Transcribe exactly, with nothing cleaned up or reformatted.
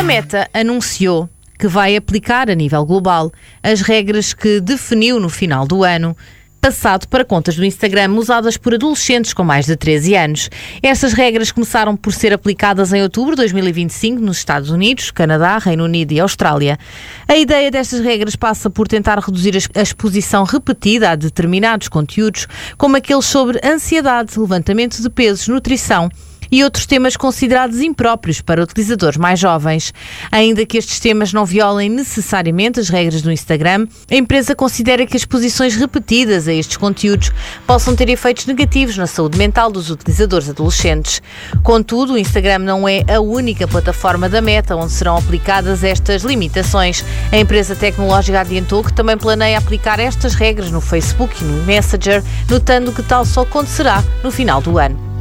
Meta anunciou que vai aplicar a nível global as regras que definiu no final do ano passado para contas do Instagram usadas por adolescentes com mais de treze anos. Estas regras começaram por ser aplicadas em outubro de dois mil e vinte e cinco nos Estados Unidos, Canadá, Reino Unido e Austrália. A ideia destas regras passa por tentar reduzir a exposição repetida a determinados conteúdos, como aqueles sobre ansiedade, levantamento de pesos, nutrição e outros temas considerados impróprios para utilizadores mais jovens. Ainda que estes temas não violem necessariamente as regras do Instagram, a empresa considera que as exposições repetidas a estes conteúdos possam ter efeitos negativos na saúde mental dos utilizadores adolescentes. Contudo, o Instagram não é a única plataforma da Meta onde serão aplicadas estas limitações. A empresa tecnológica adiantou que também planeia aplicar estas regras no Facebook e no Messenger, notando que tal só acontecerá no final do ano.